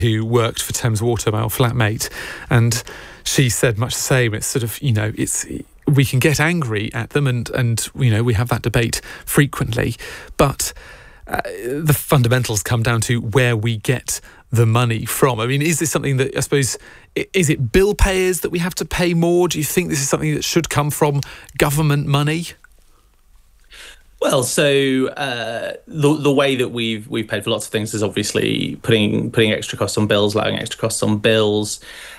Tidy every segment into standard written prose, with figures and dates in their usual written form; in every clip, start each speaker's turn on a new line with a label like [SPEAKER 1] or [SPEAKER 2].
[SPEAKER 1] who worked for Thames Water, my old flatmate, and she said much the same. It's sort of, we can get angry at them and we have that debate frequently, but the fundamentals come down to where we get the money from. I mean, is this something that, I suppose, is it bill payers that we have to pay more? Do you think this is something that should come from government money?
[SPEAKER 2] Well, so the way that we've paid for lots of things is obviously putting extra costs on bills, allowing extra costs on bills,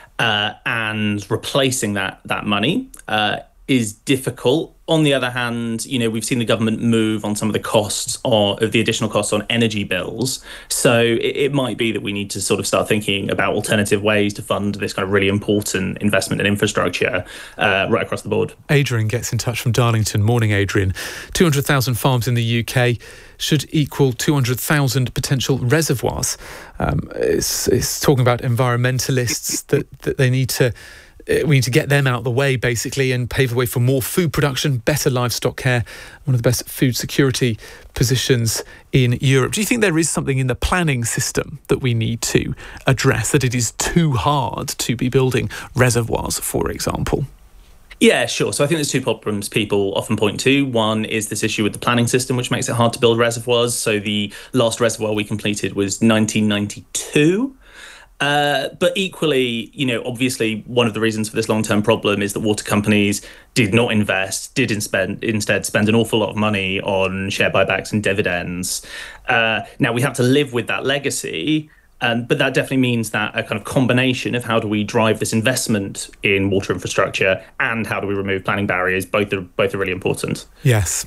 [SPEAKER 2] and replacing that money is difficult. On the other hand, we've seen the government move on some of the costs of the additional costs on energy bills. So it might be that we need to sort of start thinking about alternative ways to fund this kind of really important investment in infrastructure right across the board.
[SPEAKER 1] Adrian gets in touch from Darlington. Morning, Adrian. 200,000 farms in the UK should equal 200,000 potential reservoirs. It's talking about environmentalists that they need to... We need to get them out of the way, basically, and pave the way for more food production, better livestock care, one of the best food security positions in Europe. Do you think there is something in the planning system that we need to address, that it is too hard to be building reservoirs, for example?
[SPEAKER 2] Yeah, sure. So I think there's two problems people often point to. One is this issue with the planning system, which makes it hard to build reservoirs. So the last reservoir we completed was 1992. But equally, obviously one of the reasons for this long-term problem is that water companies did not invest, instead spend an awful lot of money on share buybacks and dividends. Now, we have to live with that legacy, but that definitely means that a kind of combination of how do we drive this investment in water infrastructure and how do we remove planning barriers, both are really important.
[SPEAKER 1] Yes.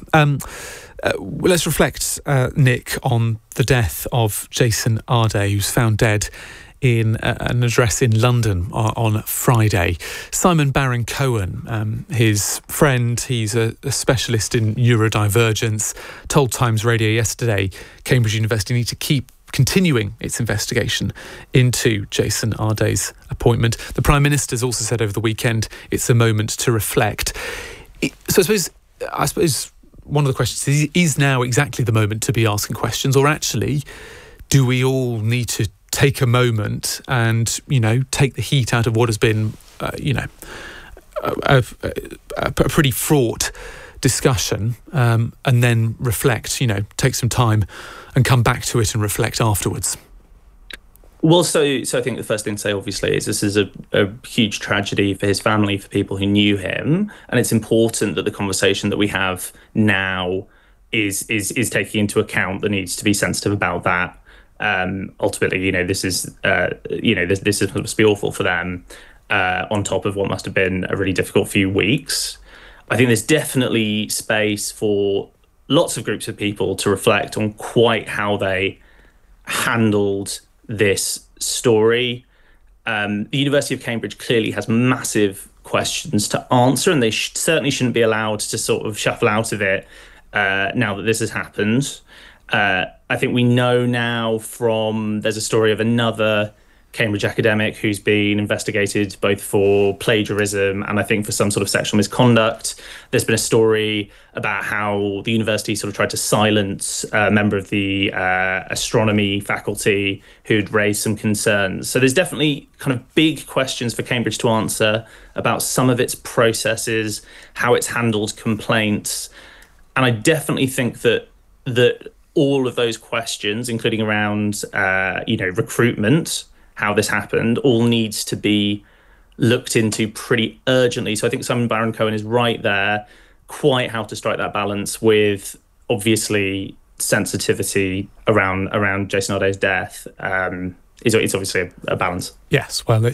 [SPEAKER 1] Let's reflect, Nick, on the death of Jason Arday, who's found dead in an address in London on Friday. Simon Baron-Cohen, his friend, he's a specialist in neurodivergence, told Times Radio yesterday Cambridge University need to keep continuing its investigation into Jason Arday's appointment. The Prime Minister's also said over the weekend it's a moment to reflect. So I suppose one of the questions is now exactly the moment to be asking questions, or actually do we all need to take a moment and, take the heat out of what has been, a pretty fraught discussion, and then reflect, take some time and come back to it and reflect afterwards?
[SPEAKER 2] Well, so I think the first thing to say, obviously, is this is a huge tragedy for his family, for people who knew him. And it's important that the conversation that we have now is taking into account the needs to be sensitive about that. Ultimately, this is must be awful for them, on top of what must have been a really difficult few weeks. I think there's definitely space for lots of groups of people to reflect on quite how they handled this story. The University of Cambridge clearly has massive questions to answer, and they certainly shouldn't be allowed to sort of shuffle out of it now that this has happened. I think we know now there's a story of another Cambridge academic who's been investigated both for plagiarism and I think for some sort of sexual misconduct. There's been a story about how the university sort of tried to silence a member of the astronomy faculty who'd raised some concerns. So there's definitely kind of big questions for Cambridge to answer about some of its processes, how it's handled complaints. And I definitely think that all of those questions, including around, recruitment, how this happened, all needs to be looked into pretty urgently. So I think Simon Baron-Cohen is right there, quite how to strike that balance with, obviously, sensitivity around Jason Arday's death. It's obviously a balance.
[SPEAKER 1] Yes, well,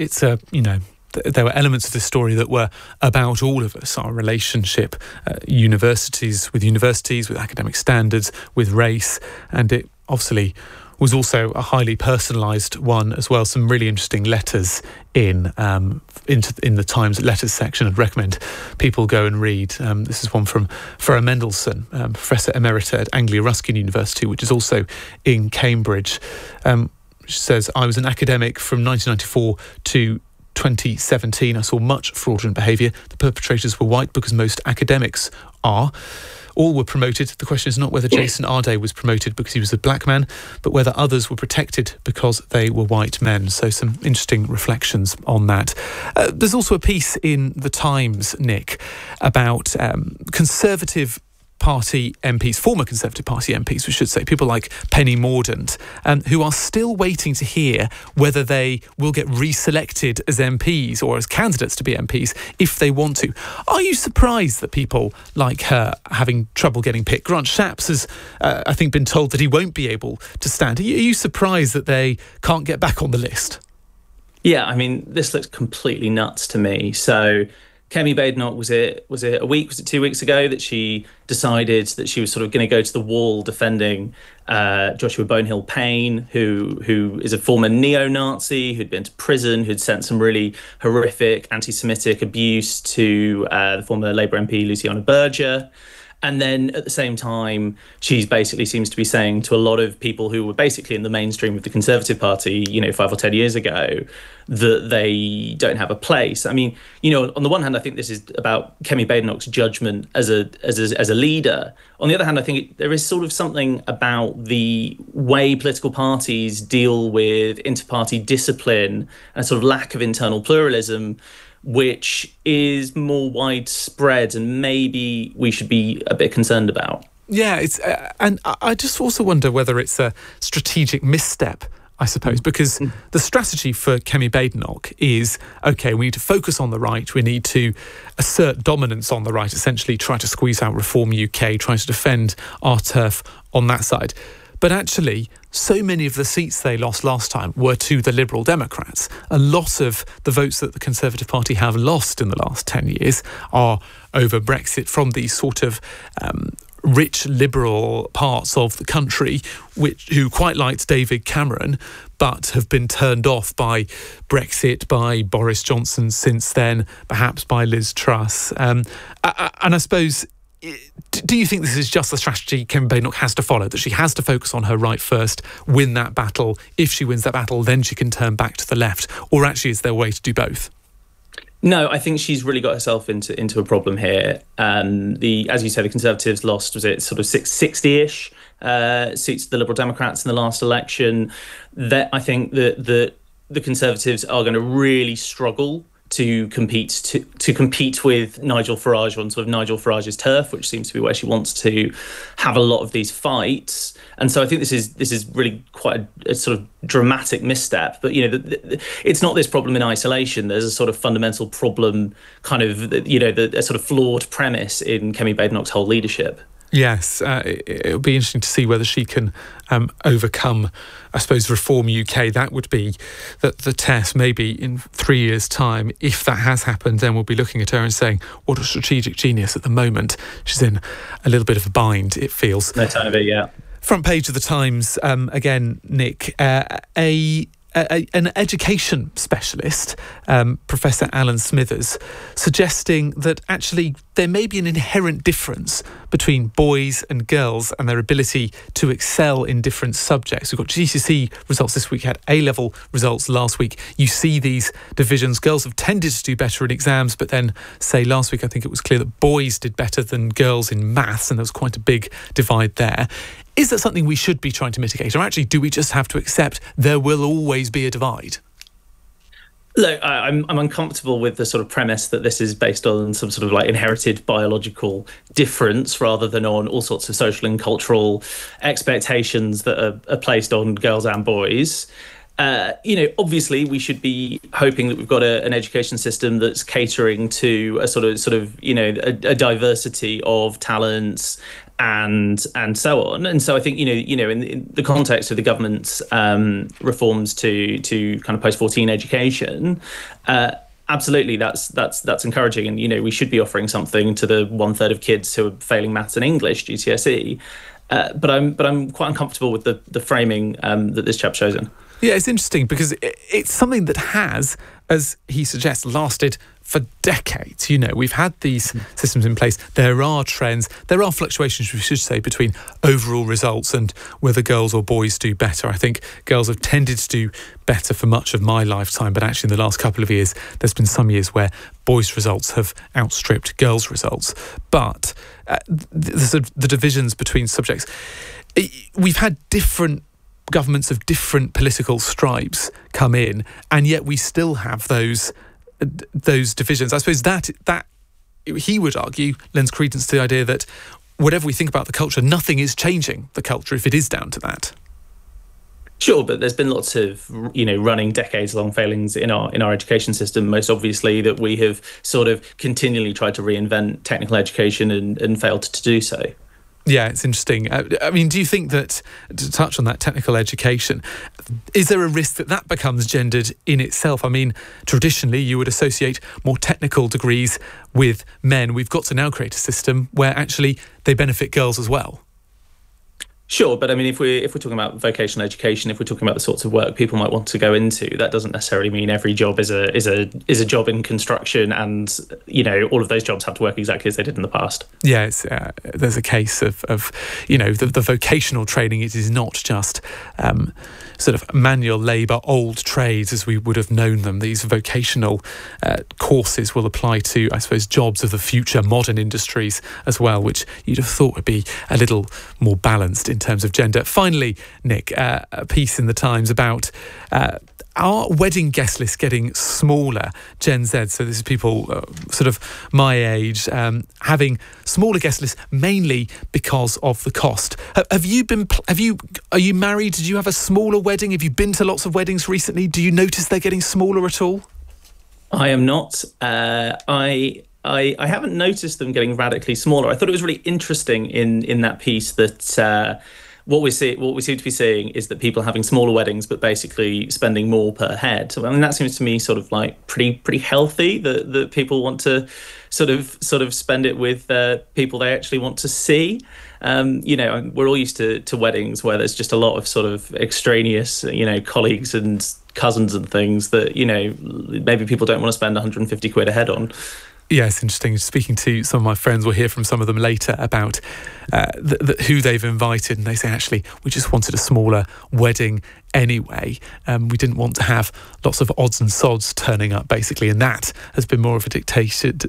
[SPEAKER 1] there were elements of this story that were about all of us, our relationship, universities, with academic standards, with race, and it obviously was also a highly personalised one as well. Some really interesting letters in the Times letters section. I'd recommend people go and read. This is one from Farah Mendelssohn, Professor Emerita at Anglia Ruskin University, which is also in Cambridge. She says, I was an academic from 1994 to 2017. I saw much fraudulent behaviour. The perpetrators were white because most academics are. all were promoted. The question is not whether Jason Arde was promoted because he was a black man, but whether others were protected because they were white men. So some interesting reflections on that. There's also a piece in The Times, Nick, about Conservative Party MPs, former Conservative Party MPs, we should say, people like Penny Mordaunt, who are still waiting to hear whether they will get reselected as MPs or as candidates to be MPs if they want to. Are you surprised that people like her are having trouble getting picked? Grant Shapps has, I think, been told that he won't be able to stand. Are you surprised that they can't get back on the list?
[SPEAKER 2] Yeah, I mean, this looks completely nuts to me. So Kemi Badenoch, was it a week, was it 2 weeks ago that she decided that she was sort of going to go to the wall defending Joshua Bonehill Payne, who is a former neo-Nazi who'd been to prison, who'd sent some really horrific anti-Semitic abuse to the former Labour MP Luciana Berger. And then at the same time, she basically seems to be saying to a lot of people who were basically in the mainstream of the Conservative Party, 5 or 10 years ago, that they don't have a place. I mean, on the one hand, I think this is about Kemi Badenoch's judgment as a leader. On the other hand, I think there is sort of something about the way political parties deal with inter-party discipline and a sort of lack of internal pluralism, which is more widespread and maybe we should be a bit concerned about.
[SPEAKER 1] Yeah, and I just also wonder whether it's a strategic misstep, I suppose, because the strategy for Kemi Badenoch is, OK, we need to focus on the right, we need to assert dominance on the right, essentially try to squeeze out Reform UK, try to defend our turf on that side. But actually, so many of the seats they lost last time were to the Liberal Democrats. A lot of the votes that the Conservative Party have lost in the last 10 years are over Brexit from these sort of rich liberal parts of the country who quite liked David Cameron but have been turned off by Brexit, by Boris Johnson since then, perhaps by Liz Truss. And I suppose, do you think this is just the strategy Kemi Badenoch has to follow, that she has to focus on her right first, win that battle? If she wins that battle, then she can turn back to the left? Or actually is there a way to do both?
[SPEAKER 2] No, I think she's really got herself into a problem here. As you said, the Conservatives lost, was it sort of 60-ish seats to the Liberal Democrats in the last election? That I think that the Conservatives are going to really struggle to compete with Nigel Farage on sort of Nigel Farage's turf, which seems to be where she wants to have a lot of these fights. And so I think this is really quite a sort of dramatic misstep. But it's not this problem in isolation. There's a sort of fundamental problem, kind of a sort of flawed premise in Kemi Badenoch's whole leadership. Yes,
[SPEAKER 1] it'll be interesting to see whether she can overcome, I suppose, Reform UK. That would be the test. Maybe in 3 years' time, if that has happened, then we'll be looking at her and saying, what a strategic genius. At the moment, she's in a little bit of a bind, it feels.
[SPEAKER 2] No time of it, yeah.
[SPEAKER 1] Front page of The Times, again, Nick, an education specialist, Professor Alan Smithers, suggesting that actually there may be an inherent difference between boys and girls and their ability to excel in different subjects. We've got GCSE results this week, had A-level results last week. You see these divisions. Girls have tended to do better in exams, but then, say, last week I think it was clear that boys did better than girls in maths, and there was quite a big divide there. Is that something we should be trying to mitigate, or actually do we just have to accept there will always be a divide?
[SPEAKER 2] Look, I'm uncomfortable with the sort of premise that this is based on some sort of like inherited biological difference rather than on all sorts of social and cultural expectations that are placed on girls and boys. Obviously we should be hoping that we've got an education system that's catering to a sort of a diversity of talents and so on. And so I think in the context of the government's reforms to kind of post-14 education, absolutely that's encouraging, and we should be offering something to the 1/3 of kids who are failing maths and English GCSE. But I'm quite uncomfortable with the framing that this chap's chosen.
[SPEAKER 1] Yeah, it's interesting because it's something that has, as he suggests, lasted for decades. We've had these systems in place. There are trends, there are fluctuations, we should say, between overall results and whether girls or boys do better. I think girls have tended to do better for much of my lifetime, but actually in the last couple of years, there's been some years where boys' results have outstripped girls' results. But the divisions between subjects, we've had different governments of different political stripes come in, and yet we still have those divisions. I suppose that he would argue lends credence to the idea that whatever we think about the culture, nothing is changing the culture if it is down to that.
[SPEAKER 2] Sure, but there's been lots of, running decades-long failings in our education system. Most obviously that we have sort of continually tried to reinvent technical education and failed to do so.
[SPEAKER 1] Yeah, it's interesting. I mean, do you think that, to touch on that technical education, is there a risk that becomes gendered in itself? I mean, traditionally, you would associate more technical degrees with men. We've got to now create a system where actually they benefit girls as well.
[SPEAKER 2] Sure, but I mean, if we're talking about vocational education, if we're talking about the sorts of work people might want to go into, that doesn't necessarily mean every job is a job in construction, and all of those jobs have to work exactly as they did in the past.
[SPEAKER 1] Yeah, there's a case of the vocational training. It is not just sort of manual labour, old trades as we would have known them. These vocational courses will apply to, I suppose, jobs of the future, modern industries as well, which you'd have thought would be a little more balanced in terms of gender. Finally, Nick, a piece in the Times about our wedding guest list getting smaller, Gen Z, so this is people sort of my age, having smaller guest lists mainly because of the cost. Are you married? Did you have a smaller wedding? Have you been to lots of weddings recently? Do you notice they're getting smaller at all?
[SPEAKER 2] I am not. I haven't noticed them getting radically smaller. I thought it was really interesting in that piece that what we seem to be seeing is that people are having smaller weddings, but basically spending more per head. So, I mean, that seems to me sort of like pretty healthy. That people want to sort of spend it with people they actually want to see. We're all used to weddings where there's just a lot of sort of extraneous, colleagues and cousins and things that maybe people don't want to spend 150 quid a head on.
[SPEAKER 1] Yeah, it's interesting. Speaking to some of my friends, we'll hear from some of them later about who they've invited, and they say, actually, we just wanted a smaller wedding anyway. We didn't want to have lots of odds and sods turning up, basically, and that has been more dictated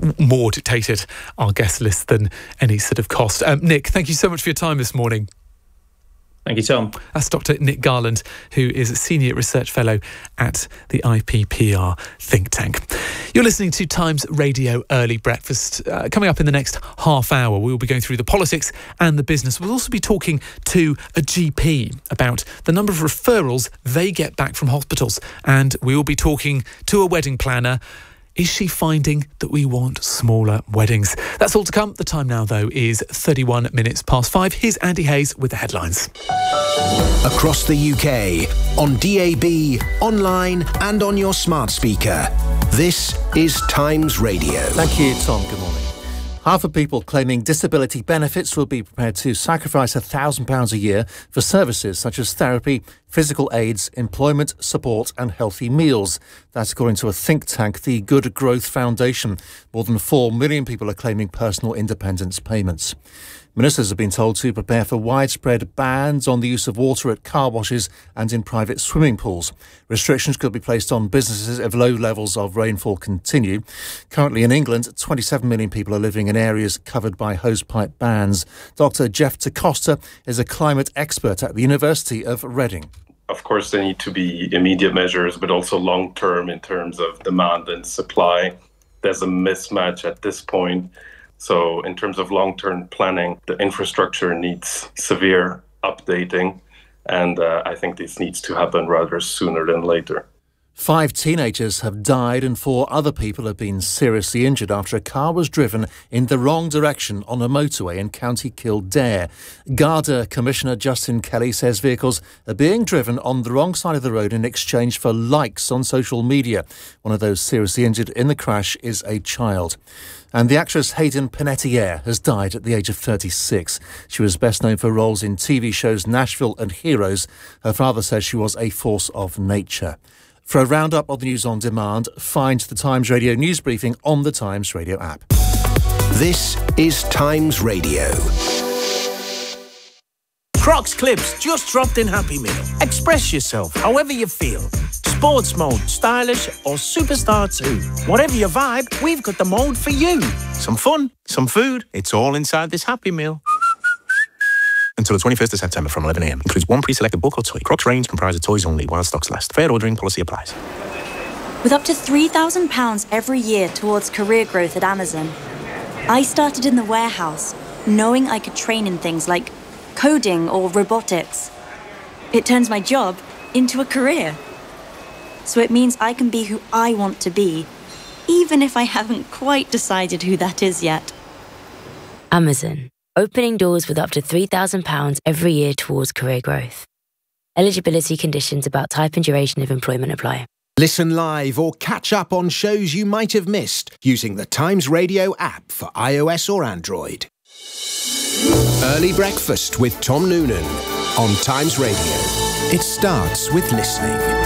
[SPEAKER 1] our guest list than any sort of cost. Nick, thank you so much for your time this morning.
[SPEAKER 2] Thank you, Tom.
[SPEAKER 1] That's Dr. Nick Garland, who is a Senior Research Fellow at the IPPR think tank. You're listening to Times Radio Early Breakfast. Coming up in the next half hour, we will be going through the politics and the business. We'll also be talking to a GP about the number of referrals they get back from hospitals. And we will be talking to a wedding planner. Is she finding that we want smaller weddings? That's all to come. The time now, though, is 31 minutes past 5. Here's Andy Hayes with the headlines.
[SPEAKER 3] Across the UK, on DAB, online and on your smart speaker. This is Times Radio.
[SPEAKER 4] Thank you, Tom. Good morning. Half of people claiming disability benefits will be prepared to sacrifice £1,000 a year for services such as therapy, physical aids, employment, support and healthy meals. That's according to a think tank, the Good Growth Foundation. More than 4 million people are claiming personal independence payments. Ministers have been told to prepare for widespread bans on the use of water at car washes and in private swimming pools. Restrictions could be placed on businesses if low levels of rainfall continue. Currently in England, 27 million people are living in areas covered by hosepipe bans. Dr. Jeff DaCosta is a climate expert at the University of Reading.
[SPEAKER 5] Of course, there need to be immediate measures, but also long-term in terms of demand and supply. There's a mismatch at this point. So in terms of long-term planning, the infrastructure needs severe updating. And I think this needs to happen rather sooner than later.
[SPEAKER 4] 5 teenagers have died and 4 other people have been seriously injured after a car was driven in the wrong direction on a motorway in County Kildare. Garda Commissioner Justin Kelly says vehicles are being driven on the wrong side of the road in exchange for likes on social media. One of those seriously injured in the crash is a child. And the actress Hayden Panettiere has died at the age of 36. She was best known for roles in TV shows Nashville and Heroes. Her father says she was a force of nature. For a roundup of the news on demand, find the Times Radio news briefing on the Times Radio app.
[SPEAKER 3] This is Times Radio.
[SPEAKER 6] Crocs Clips just dropped in Happy Meal. Express yourself however you feel. Sports mode, stylish or superstar too. Whatever your vibe, we've got the mode for you. Some fun, some food, it's all inside this Happy Meal. Until the 21st of September from 11 a.m. Includes one pre-selected book or toy. Crocs range comprises toys only while stocks last. Fair ordering policy applies.
[SPEAKER 7] With up to £3,000 every year towards career growth at Amazon, I started in the warehouse, knowing I could train in things like coding or robotics. It turns my job into a career. So it means I can be who I want to be, even if I haven't quite decided who that is yet.
[SPEAKER 8] Amazon. Opening doors with up to £3,000 every year towards career growth. Eligibility conditions about type and duration of employment apply.
[SPEAKER 3] Listen live or catch up on shows you might have missed using the Times Radio app for iOS or Android. Early Breakfast with Tom Noonan on Times Radio. It starts with listening.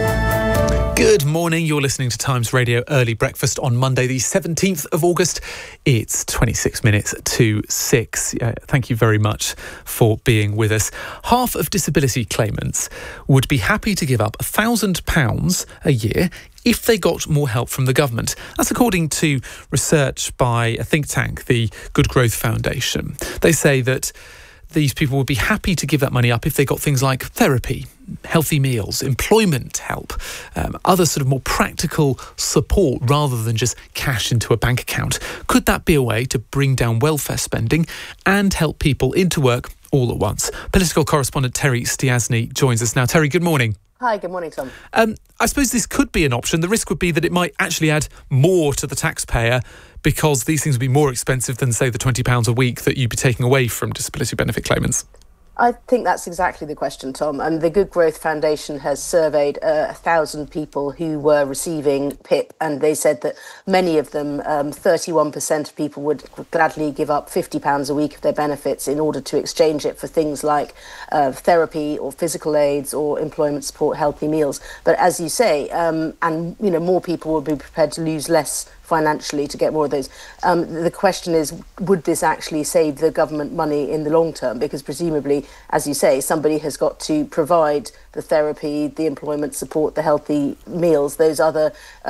[SPEAKER 1] Good morning, you're listening to Times Radio Early Breakfast on Monday the 17th of August. It's 26 minutes to 6. Thank you very much for being with us. Half of disability claimants would be happy to give up £1,000 a year if they got more help from the government. That's according to research by a think tank, the Good Growth Foundation. They say that these people would be happy to give that money up if they got things like therapy, healthy meals, employment help, other sort of more practical support rather than just cash into a bank account. Could that be a way to bring down welfare spending and help people into work all at once? Political correspondent Terry Stiasny joins us now. Terry, good morning.
[SPEAKER 9] Hi, good morning, Tom.
[SPEAKER 1] I suppose this could be an option. The risk would be that it might actually add more to the taxpayer because these things would be more expensive than, say, the £20 a week that you'd be taking away from disability benefit claimants.
[SPEAKER 9] I think that's exactly the question, Tom. And the Good Growth Foundation has surveyed 1,000 people who were receiving PIP, and they said that many of them, 31% of people would gladly give up £50 a week of their benefits in order to exchange it for things like therapy or physical aids or employment support, healthy meals. But as you say, and more people would be prepared to lose less financially to get more of those. The question is, would this actually save the government money in the long term? Because presumably, as you say, somebody has got to provide the therapy, the employment support, the healthy meals, those other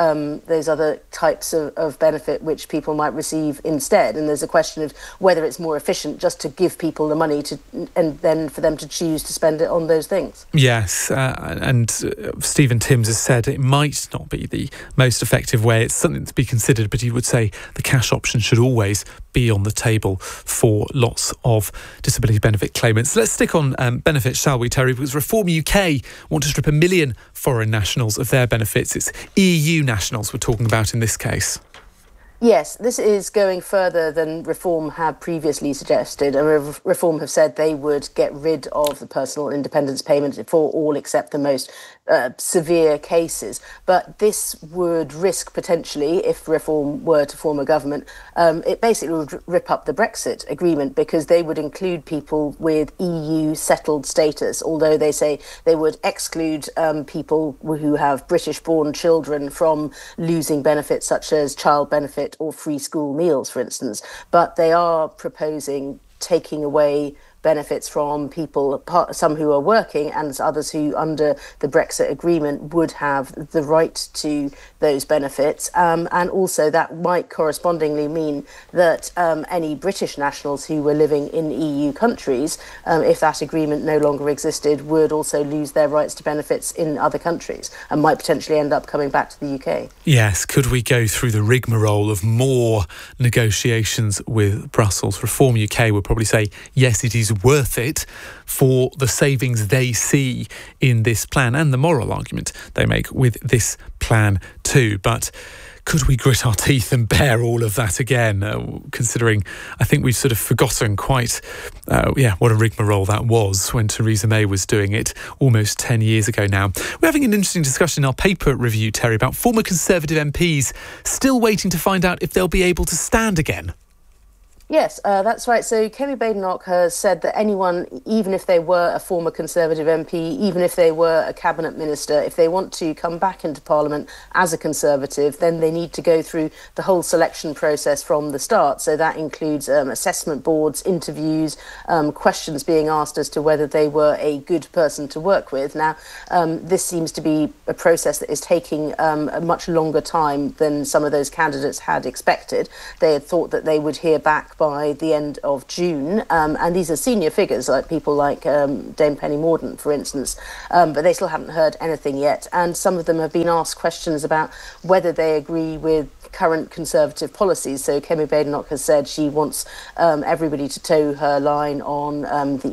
[SPEAKER 9] types of benefit which people might receive instead. And there's a question of whether it's more efficient just to give people the money to, and then for them to choose to spend it on those things.
[SPEAKER 1] Yes, and Stephen Timms has said it might not be the most effective way. It's something to be considered, but he would say the cash option should always be on the table for lots of disability benefit claimants. Let's stick on benefits, shall we, Terry? Because Reform UK want to strip 1 million foreign nationals of their benefits. It's EU nationals we're talking about in this case.
[SPEAKER 9] Yes, this is going further than Reform had previously suggested. Reform have said they would get rid of the personal independence payment for all except the most severe cases. But this would risk potentially, if Reform were to form a government, it basically would rip up the Brexit agreement because they would include people with EU settled status, although they say they would exclude people who have British-born children from losing benefits such as child benefit or free school meals, for instance. But they are proposing taking away benefits from people, some who are working and others who under the Brexit agreement would have the right to those benefits. And also that might correspondingly mean that any British nationals who were living in EU countries, if that agreement no longer existed, would also lose their rights to benefits in other countries and might potentially end up coming back to the UK.
[SPEAKER 1] Yes, could we go through the rigmarole of more negotiations with Brussels? Reform UK would probably say, yes, it is is worth it for the savings they see in this plan and the moral argument they make with this plan too. But could we grit our teeth and bear all of that again, considering I think we've sort of forgotten quite, what a rigmarole that was when Theresa May was doing it almost 10 years ago now. We're having an interesting discussion in our paper review, Terry, about former Conservative MPs still waiting to find out if they'll be able to stand again.
[SPEAKER 9] Yes, that's right. So Kemi Badenoch has said that anyone, even if they were a former Conservative MP, even if they were a cabinet minister, if they want to come back into Parliament as a Conservative, then they need to go through the whole selection process from the start. So that includes assessment boards, interviews, questions being asked as to whether they were a good person to work with. Now, this seems to be a process that is taking a much longer time than some of those candidates had expected. They had thought that they would hear back by the end of June, and these are senior figures, like people like Dame Penny Mordaunt, for instance, but they still haven't heard anything yet, and some of them have been asked questions about whether they agree with current Conservative policies. So Kemi Badenoch has said she wants everybody to toe her line on the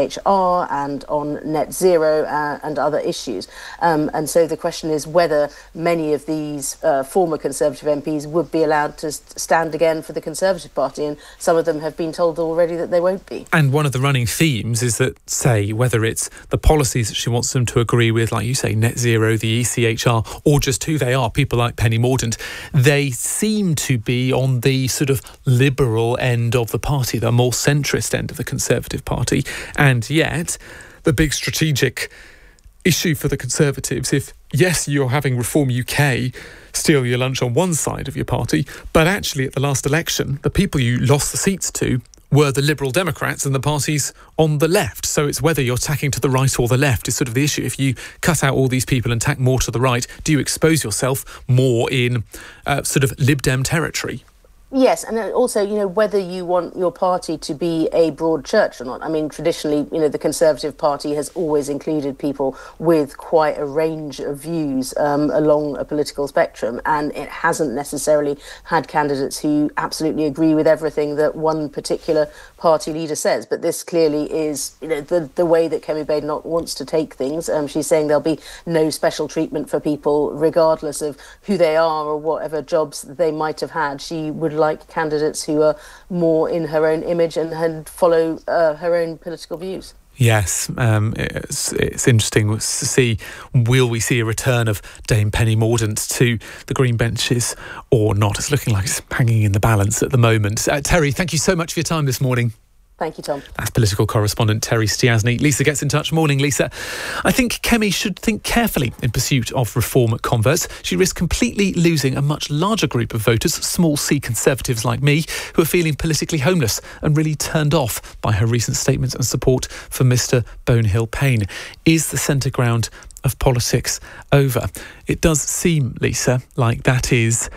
[SPEAKER 9] ECHR and on net zero and other issues, and so the question is whether many of these former Conservative MPs would be allowed to stand again for the Conservative Party, and some of them have been told already that they won't be.
[SPEAKER 1] And one of the running themes is that, say, whether it's the policies that she wants them to agree with, like you say, net zero, the ECHR, or just who they are, people like Penny Mordaunt, they seem to be on the sort of liberal end of the party, the more centrist end of the Conservative Party. And yet, the big strategic issue for the Conservatives, if, yes, you're having Reform UK steal your lunch on one side of your party, but actually at the last election, the people you lost the seats to were the Liberal Democrats and the parties on the left. So it's whether you're tacking to the right or the left is sort of the issue. If you cut out all these people and tack more to the right, do you expose yourself more in sort of Lib Dem territory?
[SPEAKER 9] Yes, and also, whether you want your party to be a broad church or not. I mean, traditionally, the Conservative Party has always included people with quite a range of views along a political spectrum, and it hasn't necessarily had candidates who absolutely agree with everything that one particular party leader says. But this clearly is, the way that Kemi Badenoch wants to take things. She's saying there'll be no special treatment for people, regardless of who they are or whatever jobs they might have had. She would like candidates who are more in her own image and follow her own political views.
[SPEAKER 1] Yes, it's interesting to see, will we see a return of Dame Penny Mordaunt to the Green benches or not? It's looking like it's hanging in the balance at the moment. Terry, thank you so much for your time this morning.
[SPEAKER 9] Thank you, Tom.
[SPEAKER 1] That's political correspondent Terry Stiasny. Lisa gets in touch. Morning, Lisa. I think Kemi should think carefully in pursuit of reform converts. She risks completely losing a much larger group of voters, small C Conservatives like me, who are feeling politically homeless and really turned off by her recent statements and support for Mr Bonehill Payne. Is the centre ground of politics over? It does seem, Lisa, like that is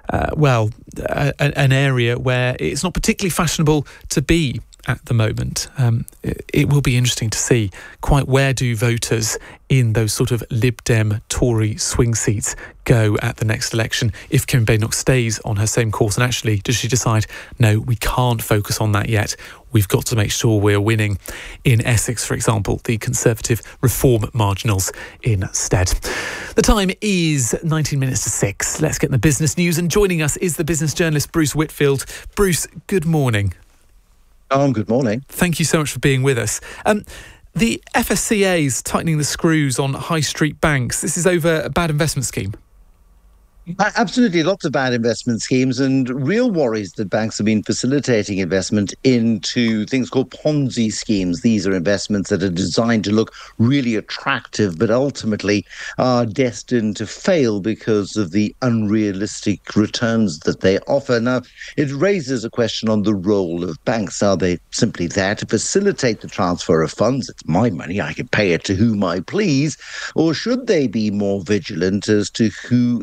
[SPEAKER 1] an area where it's not particularly fashionable to be at the moment. It will be interesting to see quite where do voters in those sort of Lib Dem Tory swing seats go at the next election if Kemi Badenoch stays on her same course, and actually does she decide, no, we can't focus on that yet, we've got to make sure we're winning in Essex, for example, the Conservative Reform marginals instead. The time is 19 minutes to 6. Let's get in the business news, and joining us is the business journalist Bruce Whitfield. Bruce, good morning.
[SPEAKER 10] Good morning.
[SPEAKER 1] Thank you so much for being with us. The FSCA is tightening the screws on high street banks. This is over a bad investment scheme.
[SPEAKER 10] Absolutely, lots of bad investment schemes and real worries that banks have been facilitating investment into things called Ponzi schemes. These are investments that are designed to look really attractive, but ultimately are destined to fail because of the unrealistic returns that they offer. Now, it raises a question on the role of banks. Are they simply there to facilitate the transfer of funds? It's my money, I can pay it to whom I please. Or should they be more vigilant as to who is receiving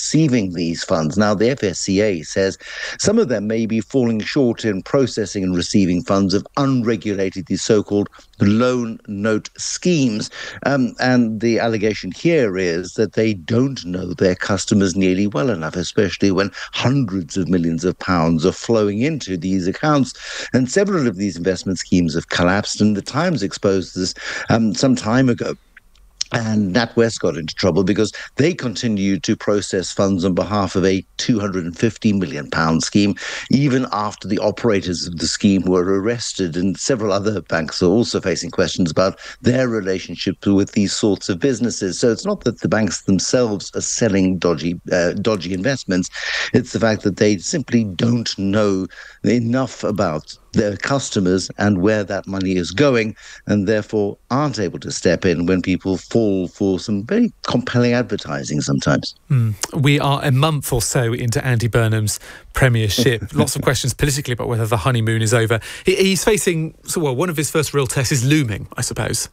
[SPEAKER 10] receiving these funds. Now, the FSCA says some of them may be falling short in processing and receiving funds of unregulated, these so-called loan note schemes. And the allegation here is that they don't know their customers nearly well enough, especially when hundreds of millions of pounds are flowing into these accounts. And several of these investment schemes have collapsed, and the Times exposed this some time ago. And NatWest got into trouble because they continued to process funds on behalf of a £250 million scheme, even after the operators of the scheme were arrested. And several other banks are also facing questions about their relationship with these sorts of businesses. So it's not that the banks themselves are selling dodgy investments. It's the fact that they simply don't know enough about their customers and where that money is going, and therefore aren't able to step in when people fall for some very compelling advertising sometimes.
[SPEAKER 1] We are a month or so into Andy Burnham's premiership. Lots of questions politically about whether the honeymoon is over. He's facing, one of his first real tests is looming, I suppose.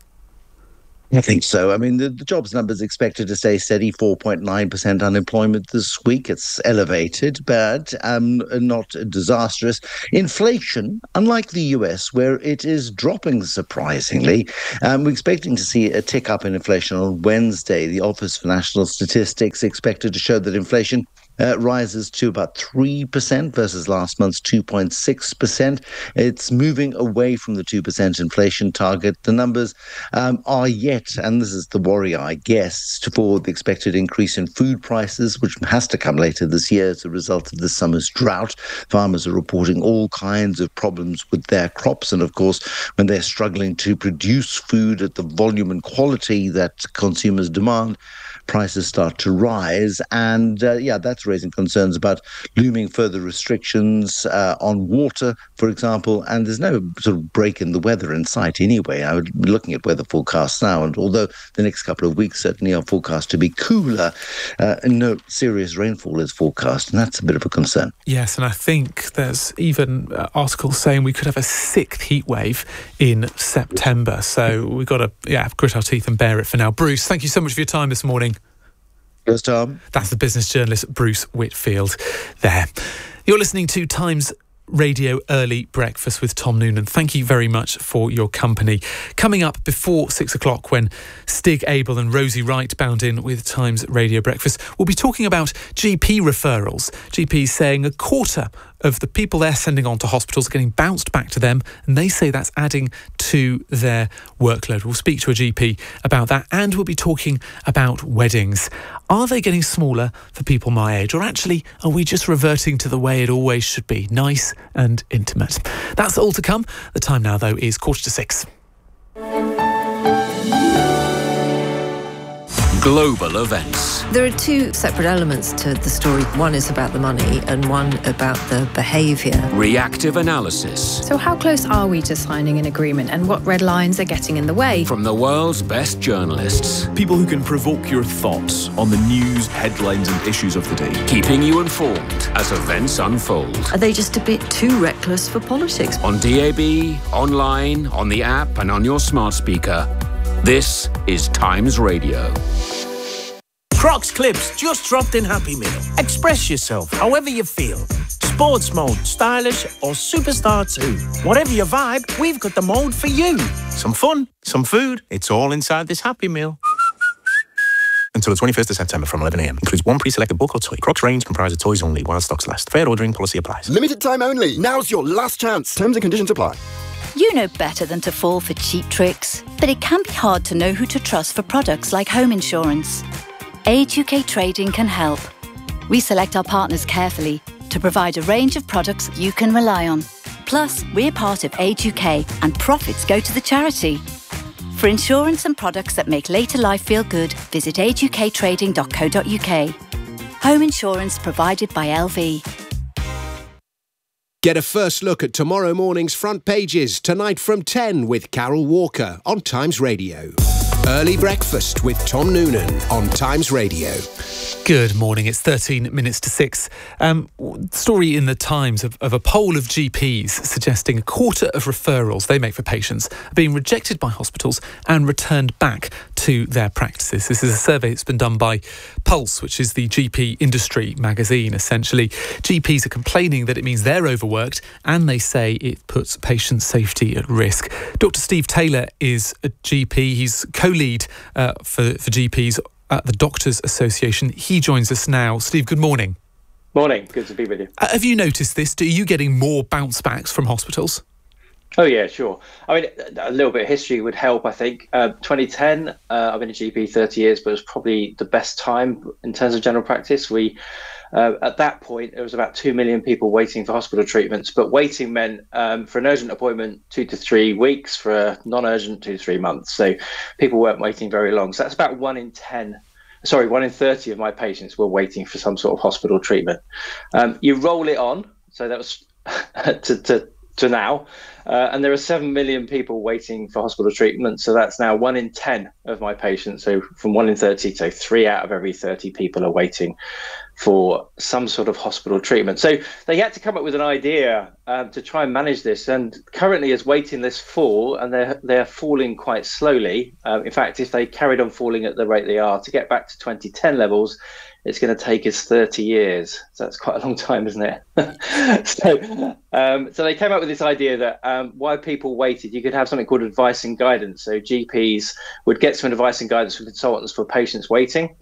[SPEAKER 10] I think so. I mean, the jobs numbers expected to stay steady, 4.9% unemployment this week. It's elevated, but not disastrous. Inflation, unlike the US, where it is dropping surprisingly, we're expecting to see a tick up in inflation on Wednesday. The Office for National Statistics expected to show that inflation rises to about 3% versus last month's 2.6%. It's moving away from the 2% inflation target. The numbers are yet, and this is the worry, I guess, for the expected increase in food prices, which has to come later this year as a result of this summer's drought. Farmers are reporting all kinds of problems with their crops, and of course, when they're struggling to produce food at the volume and quality that consumers demand, prices start to rise. And that's raising concerns about looming further restrictions on water, for example. And there's no sort of break in the weather in sight anyway. I would be looking at weather forecasts now, and although the next couple of weeks certainly are forecast to be cooler, no serious rainfall is forecast, and that's a bit of a concern.
[SPEAKER 1] Yes, and I think there's even articles saying we could have a sixth heat wave in September. So we've got to grit our teeth and bear it for now. Bruce, thank you so much for your time this morning.
[SPEAKER 10] Yes, Tom.
[SPEAKER 1] That's the business journalist Bruce Whitfield there. You're listening to Times Radio Early Breakfast with Tom Noonan. Thank you very much for your company. Coming up before 6 o'clock, when Stig Abel and Rosie Wright bound in with Times Radio Breakfast, we'll be talking about GP referrals. GPs saying a quarter of the people they're sending on to hospitals are getting bounced back to them, and they say that's adding to their workload. We'll speak to a GP about that, and we'll be talking about weddings. Are they getting smaller for people my age, or actually are we just reverting to the way it always should be, nice and intimate? That's all to come. The time now, though, is 5:45.
[SPEAKER 11] Global events.
[SPEAKER 12] There are two separate elements to the story. One is about the money and one about the behaviour.
[SPEAKER 11] Reactive analysis.
[SPEAKER 13] So how close are we to signing an agreement, and what red lines are getting in the way?
[SPEAKER 11] From the world's best journalists.
[SPEAKER 14] People who can provoke your thoughts on the news, headlines and issues of the day.
[SPEAKER 11] Keeping you informed as events unfold.
[SPEAKER 12] Are they just a bit too reckless for politics?
[SPEAKER 11] On DAB, online, on the app and on your smart speaker. This is Times Radio.
[SPEAKER 6] Crocs Clips just dropped in Happy Meal. Express yourself however you feel. Sports mode, stylish or superstar too. Whatever your vibe, we've got the mode for you. Some fun, some food, it's all inside this Happy Meal.
[SPEAKER 15] Until the 21st of September from 11 a.m. Includes one pre-selected book or toy. Crocs range comprises toys only while stocks last. Fair ordering policy applies.
[SPEAKER 16] Limited time only. Now's your last chance. Terms and conditions apply.
[SPEAKER 17] You know better than to fall for cheap tricks, but it can be hard to know who to trust for products like home insurance. Age UK Trading can help. We select our partners carefully to provide a range of products you can rely on. Plus, we're part of Age UK and profits go to the charity. For insurance and products that make later life feel good, visit ageUKtrading.co.uk. Home insurance provided by LV.
[SPEAKER 3] Get a first look at tomorrow morning's front pages tonight from 10 with Carol Walker on Times Radio. Early Breakfast with Tom Noonan on Times Radio.
[SPEAKER 1] Good morning. It's 13 minutes to 6. Story in the Times of a poll of GPs suggesting a quarter of referrals they make for patients are being rejected by hospitals and returned back to their practices. This is a survey that's been done by Pulse, which is the GP industry magazine, essentially. GPs are complaining that it means they're overworked, and they say it puts patient safety at risk. Dr. Steve Taylor is a GP. He's co-lead for GPs at the Doctors Association. He joins us now. Steve, good morning.
[SPEAKER 18] Morning. Good to be with you.
[SPEAKER 1] Have you noticed this? Are you getting more bounce backs from hospitals?
[SPEAKER 18] Oh, yeah, sure. I mean, a little bit of history would help, I think. 2010, I've been a GP 30 years, but it was probably the best time in terms of general practice. We, at that point, there was about 2 million people waiting for hospital treatments, but waiting meant for an urgent appointment, 2 to 3 weeks, for a non-urgent, 2 to 3 months. So people weren't waiting very long. So that's about 1 in 30 of my patients were waiting for some sort of hospital treatment. You roll it on, so that was to now, and there are 7 million people waiting for hospital treatment, so that's now 1 in 10 of my patients. So from 1 in 30 to 3 out of every 30 people are waiting for some sort of hospital treatment. So they had to come up with an idea to try and manage this, and currently as waiting lists fall, and they're falling quite slowly. In fact, if they carried on falling at the rate they are, to get back to 2010 levels, it's going to take us 30 years. So that's quite a long time, isn't it? So they came up with this idea that why people waited, you could have something called advice and guidance. So GPs would get some advice and guidance from consultants for patients waiting,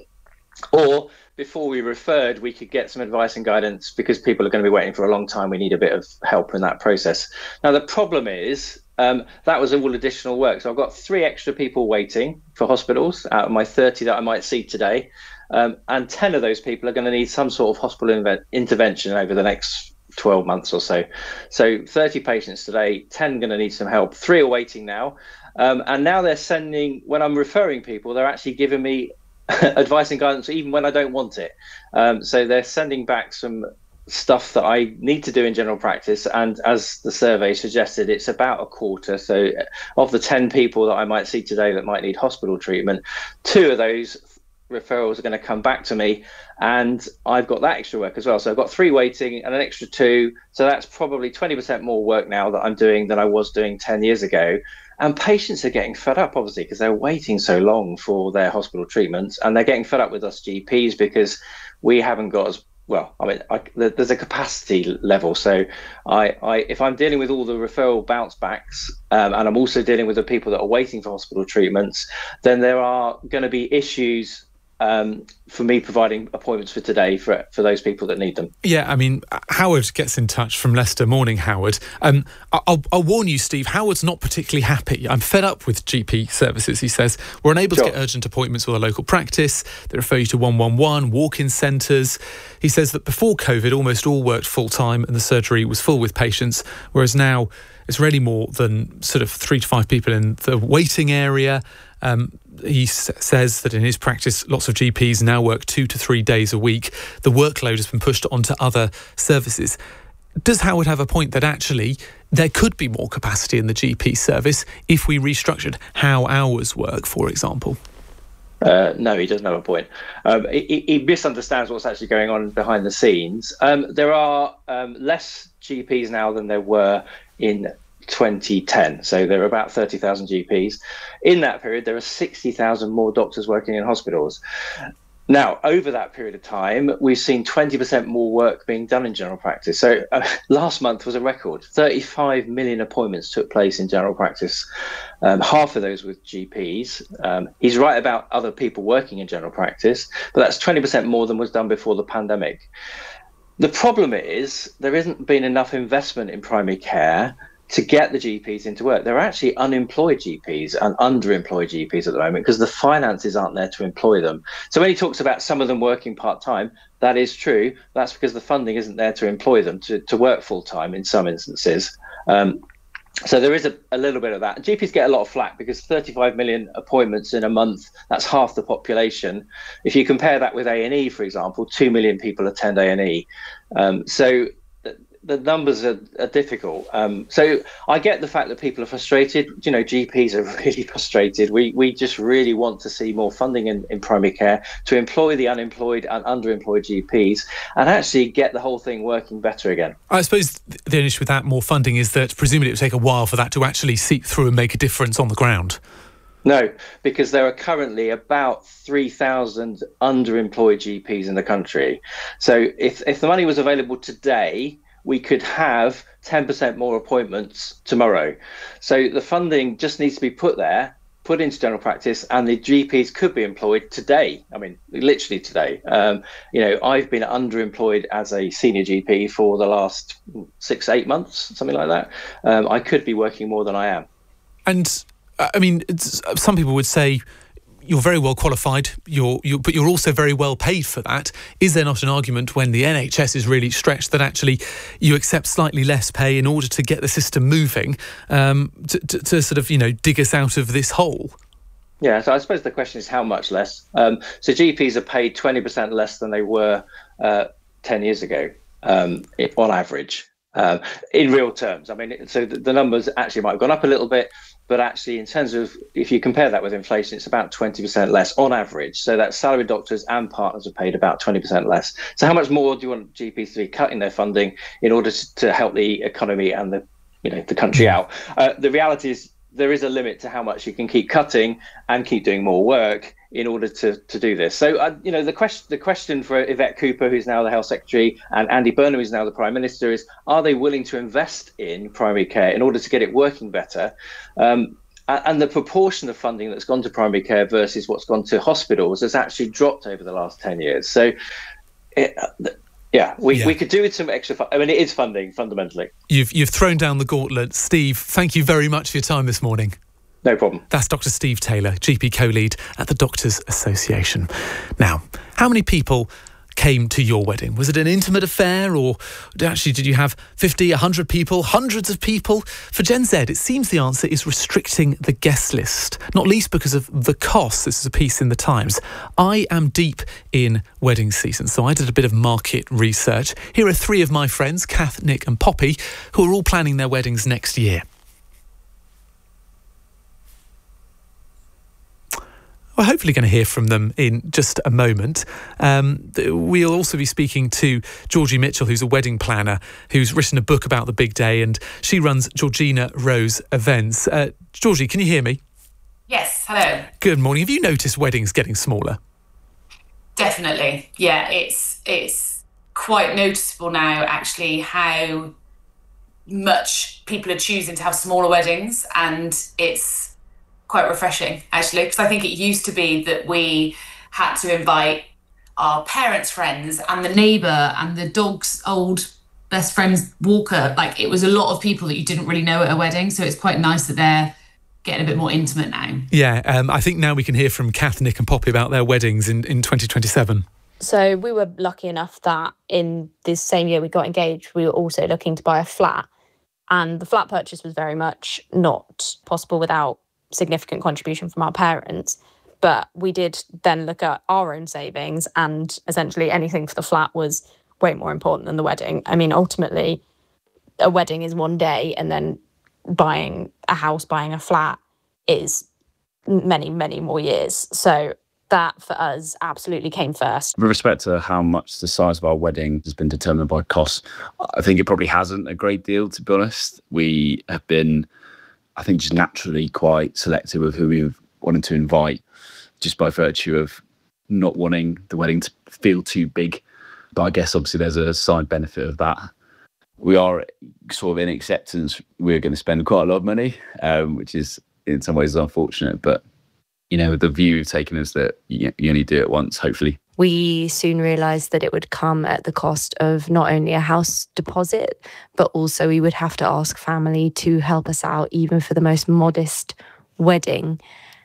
[SPEAKER 18] or before we referred, we could get some advice and guidance because people are going to be waiting for a long time. We need a bit of help in that process. Now, the problem is that was all additional work. So I've got 3 extra people waiting for hospitals out of my 30 that I might see today. And 10 of those people are going to need some sort of hospital intervention over the next 12 months or so. So 30 patients today, 10 going to need some help. 3 are waiting now. And now they're sending, when I'm referring people, they're actually giving me advice and guidance even when I don't want it. So they're sending back some stuff that I need to do in general practice. And as the survey suggested, it's about a quarter. So of the 10 people that I might see today that might need hospital treatment, 2 of those referrals are going to come back to me, and I've got that extra work as well. So I've got 3 waiting and an extra 2. So that's probably 20% more work now that I'm doing than I was doing 10 years ago. And patients are getting fed up, obviously, because they're waiting so long for their hospital treatments, and they're getting fed up with us GPs because we haven't got as well. I mean, there's a capacity level. So if I'm dealing with all the referral bounce backs, and I'm also dealing with the people that are waiting for hospital treatments, then there are going to be issues for me providing appointments for today for those people that need them.
[SPEAKER 1] Yeah, I mean, Howard gets in touch from Leicester. Morning, Howard. I'll warn you, Steve, Howard's not particularly happy. I'm fed up with GP services, he says. We're unable to get urgent appointments with a local practice. They refer you to 111, walk-in centres. He says that before COVID, almost all worked full-time and the surgery was full with patients, whereas now it's really more than sort of 3 to 5 people in the waiting area. He says that in his practice, lots of GPs now work 2 to 3 days a week. The workload has been pushed onto other services. Does Howard have a point that actually there could be more capacity in the GP service if we restructured how hours work, for example?
[SPEAKER 18] No, he doesn't have a point. He misunderstands what's actually going on behind the scenes. There are less GPs now than there were in 2010. So there are about 30,000 GPs. In that period, there are 60,000 more doctors working in hospitals. Now, over that period of time, we've seen 20% more work being done in general practice. So last month was a record. 35 million appointments took place in general practice. Half of those with GPs. He's right about other people working in general practice, but that's 20% more than was done before the pandemic. The problem is there hasn't been enough investment in primary care to get the GPs into work. There are actually unemployed GPs and underemployed GPs at the moment because the finances aren't there to employ them. So when he talks about some of them working part-time, that is true. That's because the funding isn't there to employ them to work full-time in some instances. So there is a little bit of that. GPs get a lot of flack because 35 million appointments in a month, that's half the population. If you compare that with A&E, for example, 2 million people attend A&E. So the numbers are difficult. So I get the fact that people are frustrated. You know, GPs are really frustrated. We just really want to see more funding in primary care to employ the unemployed and underemployed GPs and actually get the whole thing working better again.
[SPEAKER 1] I suppose the issue with that more funding is that presumably it would take a while for that to actually seep through and make a difference on the ground.
[SPEAKER 18] No, because there are currently about 3,000 underemployed GPs in the country. So if the money was available today, we could have 10% more appointments tomorrow. So the funding just needs to be put into general practice, and the GPs could be employed today. I mean, literally today. I've been underemployed as a senior GP for the last 6-8 months, something like that. I could be working more than I am.
[SPEAKER 1] And I mean, some people would say you're very well qualified, but you're also very well paid for that. Is there not an argument when the NHS is really stretched that actually you accept slightly less pay in order to get the system moving, to sort of, dig us out of this hole?
[SPEAKER 18] Yeah, so I suppose the question is how much less. So GPs are paid 20% less than they were 10 years ago, on average. In real terms. I mean, so the numbers actually might have gone up a little bit, but actually in terms of, if you compare that with inflation, it's about 20% less on average. So that salaried doctors and partners are paid about 20% less. So how much more do you want GPs to be cutting their funding in order to help the economy and the country out? The reality is there is a limit to how much you can keep cutting and keep doing more work in order to do this. So, the question for Yvette Cooper, who's now the Health Secretary, and Andy Burnham, who's now the Prime Minister, is, are they willing to invest in primary care in order to get it working better? And the proportion of funding that's gone to primary care versus what's gone to hospitals has actually dropped over the last 10 years. So, we could do with some extra I mean, it is funding, fundamentally.
[SPEAKER 1] You've thrown down the gauntlet. Steve, thank you very much for your time this morning.
[SPEAKER 18] No problem.
[SPEAKER 1] That's Dr. Steve Taylor, GP co-lead at the Doctors Association. Now, how many people came to your wedding? Was it an intimate affair, or did you have 50, 100 people, hundreds of people? For Gen Z, it seems the answer is restricting the guest list, not least because of the cost. This is a piece in the Times. I am deep in wedding season, so I did a bit of market research. Here are 3 of my friends, Kath, Nick and Poppy, who are all planning their weddings next year. We're hopefully going to hear from them in just a moment. We'll also be speaking to Georgie Mitchell, who's a wedding planner, who's written a book about the big day, and she runs Georgina Rose Events. Georgie, can you hear me?
[SPEAKER 19] Yes, hello.
[SPEAKER 1] Good morning. Have you noticed weddings getting smaller?
[SPEAKER 19] Definitely. Yeah, it's quite noticeable now, actually, how much people are choosing to have smaller weddings, and it's quite refreshing, actually, because I think it used to be that we had to invite our parents' friends and the neighbour and the dog's old best friend's walker. Like, it was a lot of people that you didn't really know at a wedding, so it's quite nice that they're getting a bit more intimate now.
[SPEAKER 1] Yeah, I think now we can hear from Kath, Nick and Poppy about their weddings in 2027.
[SPEAKER 20] So we were lucky enough that in this same year we got engaged, we were also looking to buy a flat. And the flat purchase was very much not possible without significant contribution from our parents, but we did then look at our own savings, and essentially anything for the flat was way more important than the wedding. I mean, ultimately, a wedding is one day, and then buying a house, buying a flat is many, many more years. So that for us absolutely came first.
[SPEAKER 21] With respect to how much the size of our wedding has been determined by costs, I think it probably hasn't a great deal, to be honest. We have been, I think, just naturally quite selective of who we've wanted to invite, just by virtue of not wanting the wedding to feel too big. But I guess obviously there's a side benefit of that. We are sort of in acceptance we're going to spend quite a lot of money, which is in some ways unfortunate. But, the view we've taken is that you only do it once, hopefully.
[SPEAKER 20] We soon realised that it would come at the cost of not only a house deposit, but also we would have to ask family to help us out, even for the most modest wedding.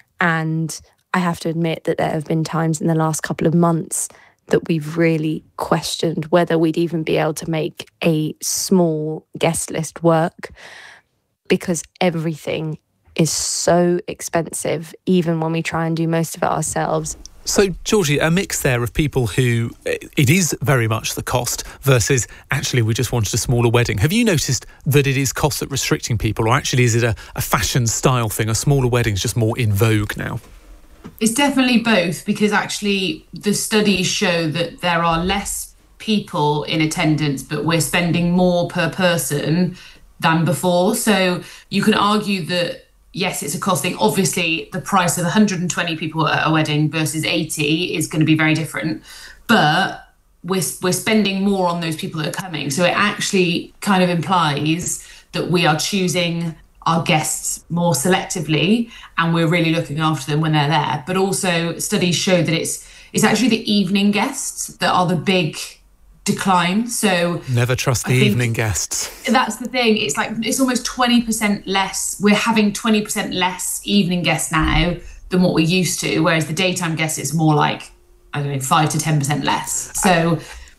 [SPEAKER 20] And I have to admit that there have been times in the last couple of months that we've really questioned whether we'd even be able to make a small guest list work, because everything is so expensive, even when we try and do most of it ourselves.
[SPEAKER 1] So, Georgie, a mix there of people who it is very much the cost versus actually we just wanted a smaller wedding. Have you noticed that it is cost that restricting people, or actually is it a fashion style thing? A smaller wedding is just more in vogue now?
[SPEAKER 19] It's definitely both, because actually the studies show that there are less people in attendance, but we're spending more per person than before. So you can argue that yes, it's a cost thing. Obviously, the price of 120 people at a wedding versus 80 is going to be very different. But we're spending more on those people that are coming. So it actually kind of implies that we are choosing our guests more selectively and we're really looking after them when they're there. But also studies show that it's actually the evening guests that are the big decline. So
[SPEAKER 1] never trust the evening guests.
[SPEAKER 19] That's the thing. It's almost 20% less. We're having 20% less evening guests now than what we used to, whereas the daytime guests is more like, I don't know, 5 to 10% less. So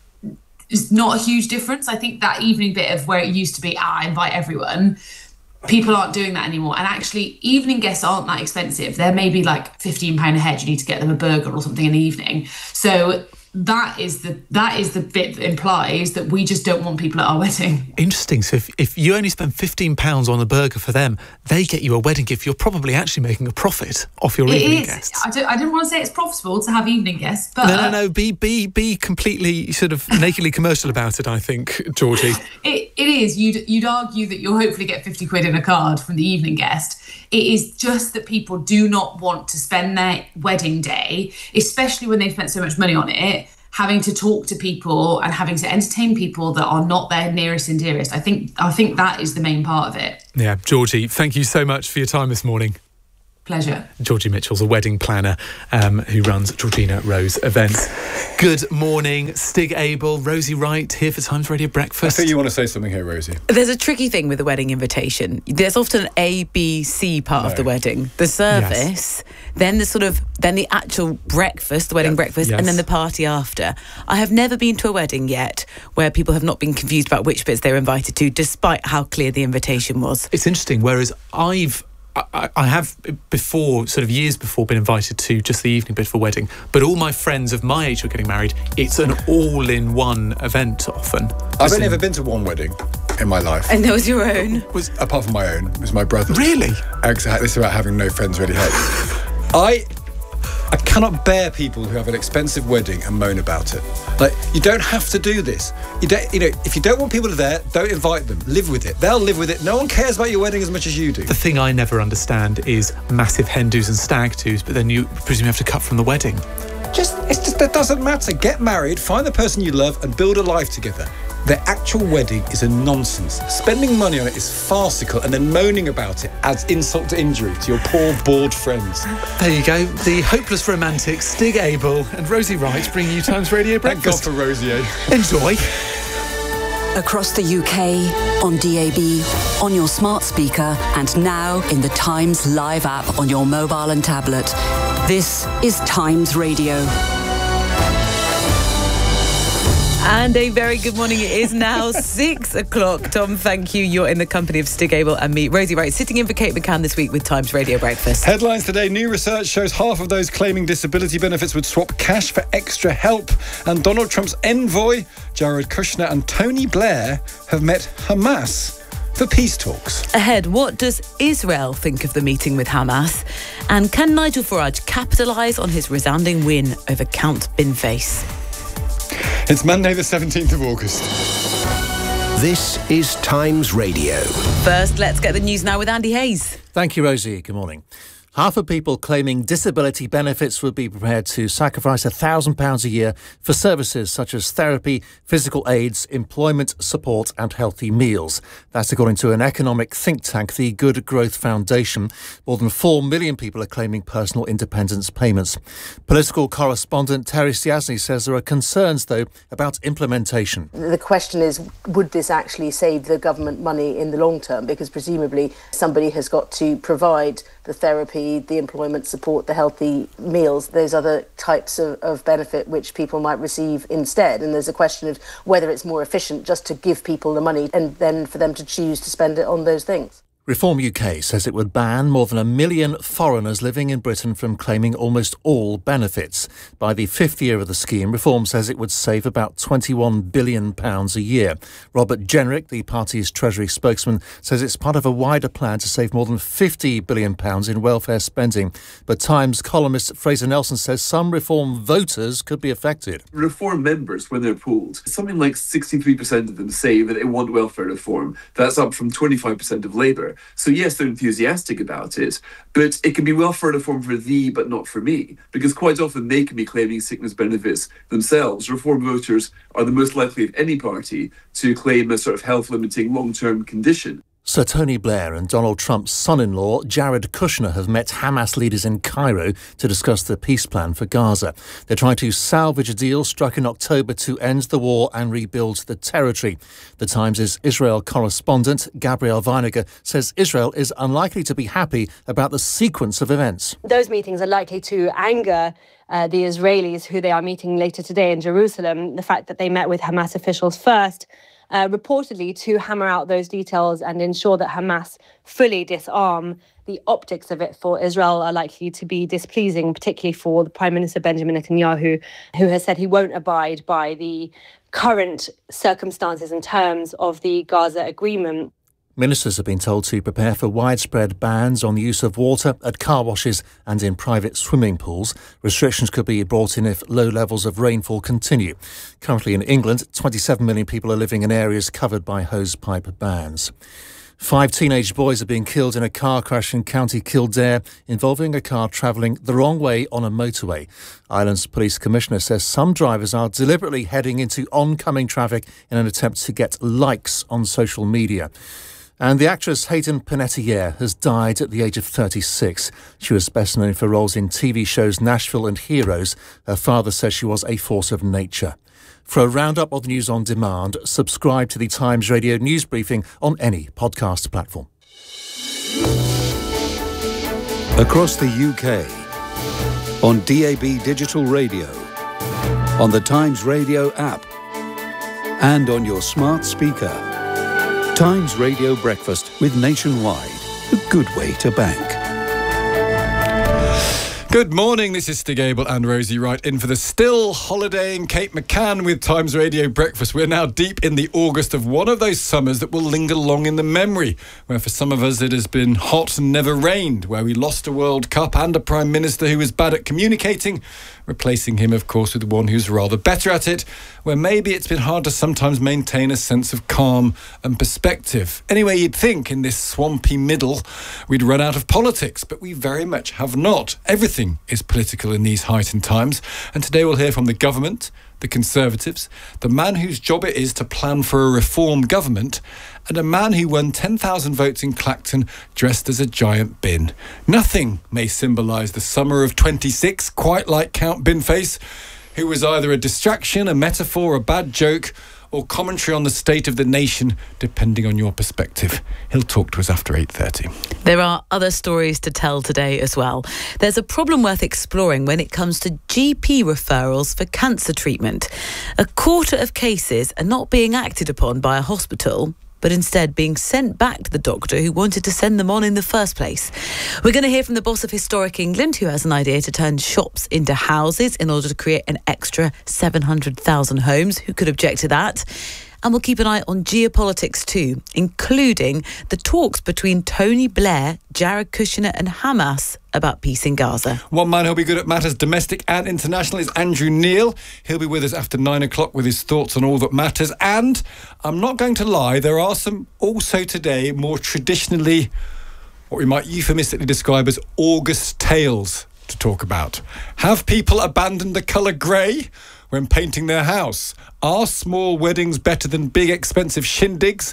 [SPEAKER 19] it's not a huge difference. I think that evening bit of where it used to be, I invite everyone, people aren't doing that anymore. And actually, evening guests aren't that expensive. They're maybe like £15 a head. You need to get them a burger or something in the evening. So that is the bit that implies that we just don't want people at our wedding.
[SPEAKER 1] Interesting. So if you only spend £15 on a burger for them, they get you a wedding gift. You're probably actually making a profit off your evening guests.
[SPEAKER 19] I didn't want to say it's profitable to have evening guests, but
[SPEAKER 1] no. Be completely sort of nakedly commercial about it. I think, Georgie.
[SPEAKER 19] It is. You'd argue that you'll hopefully get 50 quid in a card from the evening guest. It is just that people do not want to spend their wedding day, especially when they've spent so much money on it, having to talk to people and having to entertain people that are not their nearest and dearest. I think that is the main part of it.
[SPEAKER 1] Yeah, Georgie, thank you so much for your time this morning.
[SPEAKER 19] Pleasure.
[SPEAKER 1] Georgie Mitchell's a wedding planner who runs Georgina Rose Events. Good morning, Stig Abel, Rosie Wright here for Times Radio Breakfast.
[SPEAKER 2] I think you want to say something here, Rosie.
[SPEAKER 22] There's a tricky thing with the wedding invitation. There's often an A, B, C part of the wedding. The service, then the actual breakfast, the wedding breakfast, and then the party after. I have never been to a wedding yet where people have not been confused about which bits they were invited to, despite how clear the invitation was.
[SPEAKER 1] It's interesting, whereas I have before, sort of years before, been invited to just the evening bit of a wedding, but all my friends of my age who are getting married, it's an all-in-one event often.
[SPEAKER 2] I've only ever been to one wedding in my life.
[SPEAKER 22] And that was your own?
[SPEAKER 2] Apart from my own, it was my brother's.
[SPEAKER 1] Really?
[SPEAKER 2] This is about having no friends really help. I cannot bear people who have an expensive wedding and moan about it. Like, you don't have to do this. If you don't want people there, don't invite them. Live with it. They'll live with it. No one cares about your wedding as much as you do.
[SPEAKER 1] The thing I never understand is massive hen do's and stag do's, but then you presumably have to cut from the wedding.
[SPEAKER 2] That doesn't matter. Get married, find the person you love, and build a life together. The actual wedding is a nonsense. Spending money on it is farcical, and then moaning about it adds insult to injury to your poor, bored friends.
[SPEAKER 1] There you go. The hopeless romantics, Stig Abel and Rosie Wright, bringing you Times Radio Breakfast.
[SPEAKER 2] Thank God for Rosie.
[SPEAKER 1] Enjoy.
[SPEAKER 23] Across the UK, on DAB, on your smart speaker, and now in the Times Live app on your mobile and tablet. This is Times Radio.
[SPEAKER 22] And a very good morning. It is now 6 o'clock. Tom, thank you. You're in the company of Stig Abel and me, Rosie Wright, sitting in for Kate McCann this week with Times Radio Breakfast.
[SPEAKER 2] Headlines today. New research shows half of those claiming disability benefits would swap cash for extra help. And Donald Trump's envoy, Jared Kushner, and Tony Blair have met Hamas for peace talks.
[SPEAKER 22] Ahead, what does Israel think of the meeting with Hamas? And can Nigel Farage capitalise on his resounding win over Count Binface?
[SPEAKER 2] It's Monday the 17th of August.
[SPEAKER 3] This is Times Radio.
[SPEAKER 22] First, let's get the news now with Andy Hayes.
[SPEAKER 4] Thank you, Rosie. Good morning. Half of people claiming disability benefits would be prepared to sacrifice £1,000 a year for services such as therapy, physical aids, employment support and healthy meals. That's according to an economic think tank, the Good Growth Foundation. More than 4 million people are claiming personal independence payments. Political correspondent Terry Stiasny says there are concerns, though, about implementation.
[SPEAKER 9] The question is, would this actually save the government money in the long term? Because presumably somebody has got to provide the therapy, the employment support, the healthy meals, those other types of benefit which people might receive instead. And there's a question of whether it's more efficient just to give people the money and then for them to choose to spend it on those things.
[SPEAKER 4] Reform UK says it would ban more than 1 million foreigners living in Britain from claiming almost all benefits. By the 5th year of the scheme, Reform says it would save about £21 billion a year. Robert Jenrick, the party's Treasury spokesman, says it's part of a wider plan to save more than £50 billion in welfare spending. But Times columnist Fraser Nelson says some Reform voters could be affected.
[SPEAKER 24] Reform members, when they're polled, something like 63% of them say that they want welfare reform. That's up from 25% of Labour. So yes, they're enthusiastic about it, but it can be welfare reform for thee, but not for me, because quite often they can be claiming sickness benefits themselves. Reform voters are the most likely of any party to claim a sort of health-limiting long-term condition.
[SPEAKER 4] Sir Tony Blair and Donald Trump's son-in-law, Jared Kushner, have met Hamas leaders in Cairo to discuss the peace plan for Gaza. They're trying to salvage a deal struck in October to end the war and rebuild the territory. The Times' Israel correspondent, Gabrielle Weiniger, says Israel is unlikely to be happy about the sequence of events.
[SPEAKER 5] Those meetings are likely to anger the Israelis, who they are meeting later today in Jerusalem. The fact that they met with Hamas officials first, reportedly to hammer out those details and ensure that Hamas fully disarm. The optics of it for Israel are likely to be displeasing, particularly for the Prime Minister Benjamin Netanyahu, who has said he won't abide by the current circumstances and terms of the Gaza agreement.
[SPEAKER 4] Ministers have been told to prepare for widespread bans on the use of water at car washes and in private swimming pools. Restrictions could be brought in if low levels of rainfall continue. Currently in England, 27 million people are living in areas covered by hosepipe bans. 5 teenage boys are being killed in a car crash in County Kildare involving a car travelling the wrong way on a motorway. Ireland's police commissioner says some drivers are deliberately heading into oncoming traffic in an attempt to get likes on social media. And the actress Hayden Panettiere has died at the age of 36. She was best known for roles in TV shows Nashville and Heroes. Her father says she was a force of nature. For a roundup of the news on demand, subscribe to the Times Radio news briefing on any podcast platform.
[SPEAKER 7] Across the UK, on DAB Digital Radio, on the Times Radio app, and on your smart speaker. Times Radio Breakfast with Nationwide, a good way to bank.
[SPEAKER 2] Good morning, this is Stig Abel and Rosie Wright in for the still holidaying Kate McCann with Times Radio Breakfast. We're now deep in the August of one of those summers that will linger long in the memory, where for some of us it has been hot and never rained, where we lost a World Cup and a Prime Minister who was bad at communicating, replacing him, of course, with one who's rather better at it, where maybe it's been hard to sometimes maintain a sense of calm and perspective. Anyway, you'd think in this swampy middle we'd run out of politics, but we very much have not. Everything is political in these heightened times, and today we'll hear from the government, the Conservatives, the man whose job it is to plan for a reform government, and a man who won 10,000 votes in Clacton dressed as a giant bin. Nothing may symbolise the summer of 26 quite like Count Binface, who was either a distraction, a metaphor, a bad joke, or commentary on the state of the nation, depending on your perspective. He'll talk to us after 8:30.
[SPEAKER 22] There are other stories to tell today as well. There's a problem worth exploring when it comes to GP referrals for cancer treatment. A quarter of cases are not being acted upon by a hospital, but instead being sent back to the doctor who wanted to send them on in the first place. We're going to hear from the boss of Historic England, who has an idea to turn shops into houses in order to create an extra 700,000 homes. Who could object to that? And we'll keep an eye on geopolitics too, including the talks between Tony Blair, Jared Kushner and Hamas about peace in Gaza.
[SPEAKER 2] One man who'll be good at matters domestic and international is Andrew Neil. He'll be with us after 9 o'clock with his thoughts on all that matters. And I'm not going to lie, there are some also today more traditionally, what we might euphemistically describe as August tales to talk about. Have people abandoned the colour grey when painting their house? Are small weddings better than big expensive shindigs?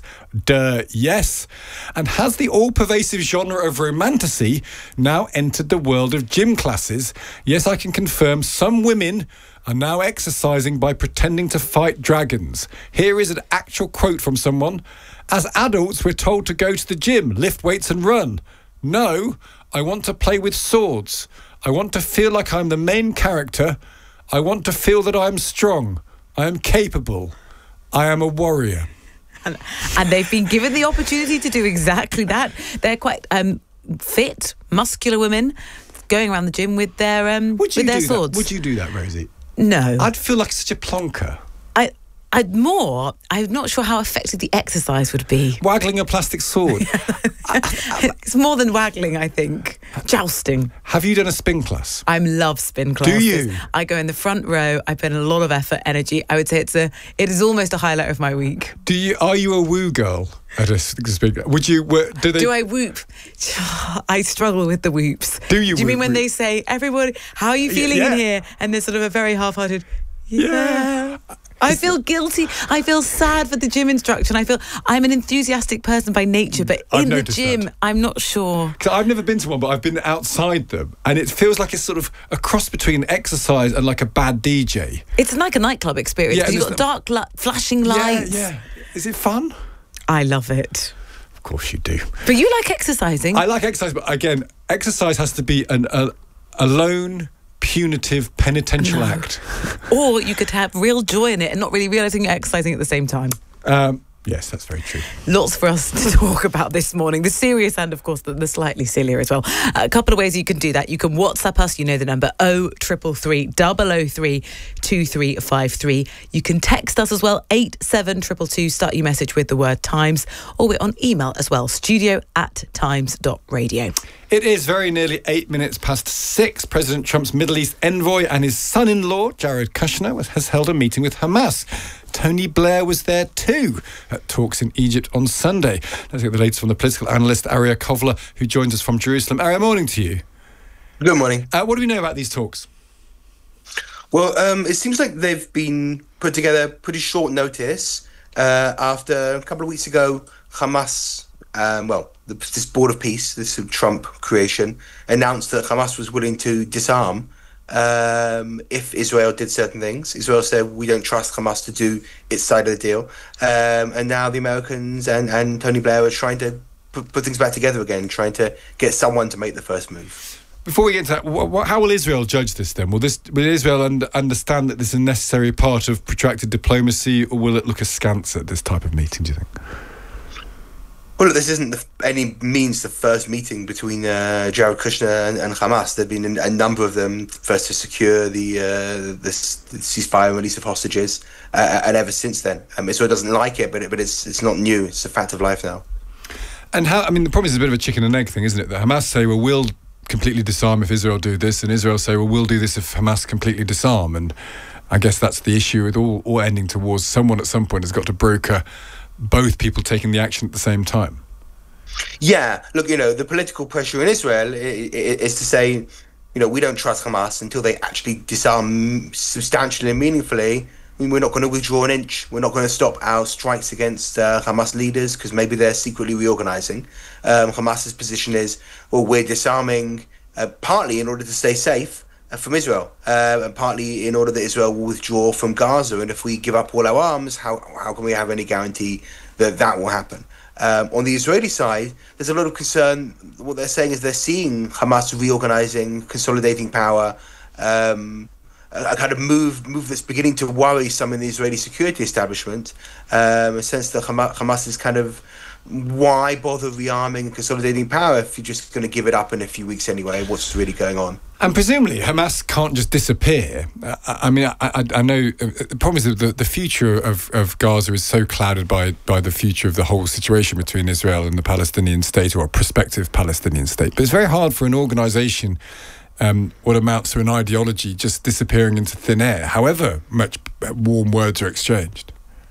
[SPEAKER 2] Yes. And has the all-pervasive genre of romantasy now entered the world of gym classes? Yes, I can confirm some women are now exercising by pretending to fight dragons. Here is an actual quote from someone. As adults, we're told to go to the gym, lift weights and run. No, I want to play with swords. I want to feel like I'm the main character. I want to feel that I am strong. I am capable. I am a warrior.
[SPEAKER 22] And they've been given the opportunity to do exactly that. They're quite fit, muscular women going around the gym with their swords.
[SPEAKER 2] Would you do that, Rosie?
[SPEAKER 22] No.
[SPEAKER 2] I'd feel like such a plonker.
[SPEAKER 22] I'm not sure how effective the exercise would be.
[SPEAKER 2] Waggling a plastic sword.
[SPEAKER 22] It's more than waggling, I think. Jousting.
[SPEAKER 2] Have you done a spin class?
[SPEAKER 22] I love spin classes.
[SPEAKER 2] Do you?
[SPEAKER 22] I go in the front row. I put in a lot of effort, energy. I would say it is almost a highlight of my week.
[SPEAKER 2] Are you a woo girl at a spin? Would you?
[SPEAKER 22] Do I whoop? I struggle with the whoops.
[SPEAKER 2] Do you?
[SPEAKER 22] Do you mean when they say, "Everybody, how are you feeling in here?" And there's sort of a very half-hearted, yeah. I feel guilty. I feel sad for the gym instructor. And I'm an enthusiastic person by nature, but in the gym, I'm not sure.
[SPEAKER 2] I've never been to one, but I've been outside them, and it feels like it's sort of a cross between exercise and like a bad DJ.
[SPEAKER 22] It's like a nightclub experience because you've got dark, flashing lights.
[SPEAKER 2] Yeah. Is it fun?
[SPEAKER 22] I love it.
[SPEAKER 2] Of course you do.
[SPEAKER 22] But you like exercising.
[SPEAKER 2] I like exercise, but again, exercise has to be a lone, punitive, penitential act.
[SPEAKER 22] Or you could have real joy in it and not really realising you're exercising at the same time.
[SPEAKER 2] Yes, that's very true.
[SPEAKER 22] Lots for us to talk about this morning. The serious and, of course, the slightly sillier as well. A couple of ways you can do that. You can WhatsApp us. You know the number 0333 003 2353. You can text us as well, 87222. Start your message with the word Times. Or we're on email as well, studio@times.radio.
[SPEAKER 2] It is very nearly 8 minutes past 6. President Trump's Middle East envoy and his son-in-law, Jared Kushner, has held a meeting with Hamas. Tony Blair was there too at talks in Egypt on Sunday. Let's get the latest from the political analyst Arya Kovler, who joins us from Jerusalem. Arya, morning to you.
[SPEAKER 8] Good morning.
[SPEAKER 2] What do we know about these talks?
[SPEAKER 8] Well, it seems like they've been put together pretty short notice after a couple of weeks ago, Hamas, this Board of Peace, this Trump creation, announced that Hamas was willing to disarm if Israel did certain things. Israel said, we don't trust Hamas to do its side of the deal. And now the Americans and Tony Blair are trying to put things back together again, trying to get someone to make the first move.
[SPEAKER 2] Before we get into that, how will Israel judge this then? Will Israel understand that this is a necessary part of protracted diplomacy, or will it look askance at this type of meeting, do you think?
[SPEAKER 8] Well, look, this isn't any means the first meeting between Jared Kushner and Hamas. There have been a number of them, first to secure the ceasefire and release of hostages, and ever since then. Israel doesn't like it, but it's not new. It's a fact of life now.
[SPEAKER 2] And the problem is a bit of a chicken and egg thing, isn't it? That Hamas say, well, we'll completely disarm if Israel do this, and Israel say, well, we'll do this if Hamas completely disarm. And I guess that's the issue with all ending towards someone at some point has got to broker both people taking the action at the same time.
[SPEAKER 8] Yeah, look, the political pressure in Israel is to say, we don't trust Hamas until they actually disarm substantially and meaningfully. We're not going to withdraw an inch. We're not going to stop our strikes against Hamas leaders because maybe they're secretly reorganizing. Hamas's position is, well, we're disarming partly in order to stay safe from Israel, and partly in order that Israel will withdraw from Gaza. And if we give up all our arms, how can we have any guarantee that will happen? On the Israeli side, there's a lot of concern. What they're saying is they're seeing Hamas reorganizing, consolidating power, a kind of move that's beginning to worry some in the Israeli security establishment, a sense that Hamas is kind of, why bother rearming and consolidating power if you're just going to give it up in a few weeks anyway? What's really going on?
[SPEAKER 2] And presumably Hamas can't just disappear. I know the problem is that the future of Gaza is so clouded by the future of the whole situation between Israel and the Palestinian state, or a prospective Palestinian state. But it's very hard for an organisation, what amounts to an ideology, just disappearing into thin air, however much warm words are exchanged.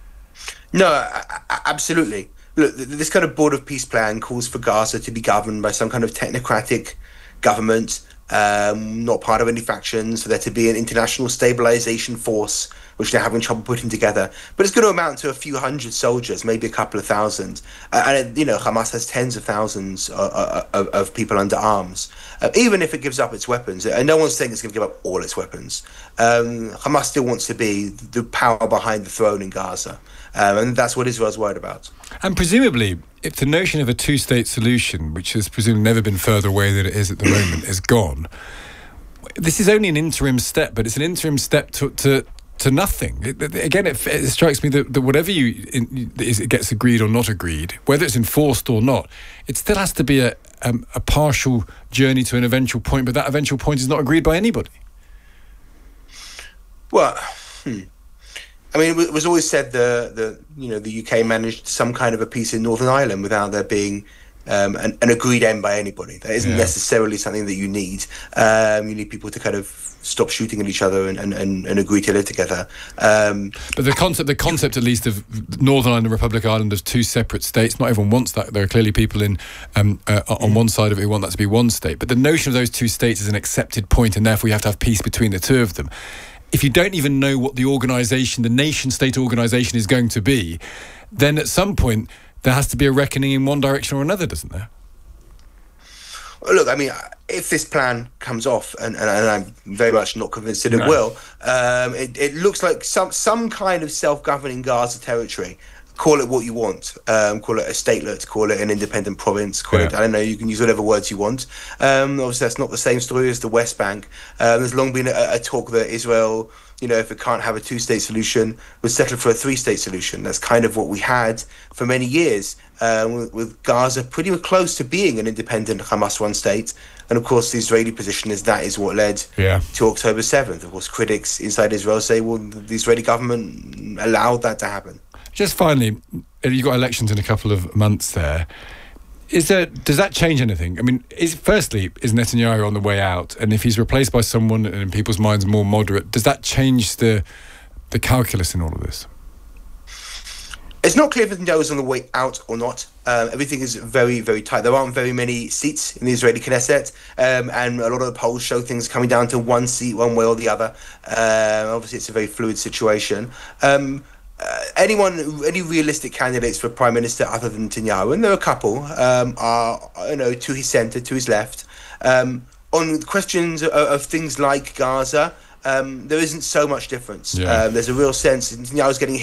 [SPEAKER 8] No, absolutely. Look, this kind of Board of Peace plan calls for Gaza to be governed by some kind of technocratic government, not part of any factions, for there to be an international stabilization force, which they're having trouble putting together. But it's going to amount to a few hundred soldiers, maybe a couple of thousand. And Hamas has tens of thousands of people under arms. Even if it gives up its weapons, and no one's saying it's going to give up all its weapons, Hamas still wants to be the power behind the throne in Gaza. And that's what Israel's worried about.
[SPEAKER 2] And presumably, if the notion of a two-state solution, which has presumably never been further away than it is at the moment, is gone, this is only an interim step, but it's an interim step to nothing. It strikes me that whatever it gets agreed or not agreed, whether it's enforced or not, it still has to be a partial journey to an eventual point, but that eventual point is not agreed by anybody.
[SPEAKER 8] Well, I mean, it was always said the UK managed some kind of a peace in Northern Ireland without there being an agreed end by anybody. That isn't necessarily something that you need. You need people to kind of stop shooting at each other and agree to live together.
[SPEAKER 10] But the concept at least of Northern Ireland and Republic Ireland as two separate states, not everyone wants that. There are clearly people on one side of it who want that to be one state. But the notion of those two states is an accepted point, and therefore you have to have peace between the two of them. If you don't even know what the organisation, the nation-state organisation is going to be, then at some point there has to be a reckoning in one direction or another, doesn't there?
[SPEAKER 8] Well, look, I mean, if this plan comes off, and I'm very much not convinced that it will, it looks like some kind of self-governing Gaza territory. Call it what you want. Call it a statelet. Call it an independent province. Call it, I don't know, you can use whatever words you want. Obviously, that's not the same story as the West Bank. There's long been a talk that Israel, if it can't have a two-state solution, would settle for a three-state solution. That's kind of what we had for many years, with Gaza pretty close to being an independent Hamas-run state. And of course, the Israeli position is that is what led to October 7th. Of course, critics inside Israel say, well, the Israeli government allowed that to happen.
[SPEAKER 10] Just finally, you've got elections in a couple of months there. Does that change anything? I mean, is Netanyahu on the way out? And if he's replaced by someone in people's minds more moderate, does that change the calculus in all of this?
[SPEAKER 8] It's not clear if Netanyahu is on the way out or not. Everything is very, very tight. There aren't very many seats in the Israeli Knesset, and a lot of the polls show things coming down to one seat, one way or the other. Obviously, it's a very fluid situation. Any realistic candidates for Prime Minister other than Netanyahu, and there are a couple, are to his centre, to his left. On questions of things like Gaza, there isn't so much difference. There's a real sense Netanyahu's getting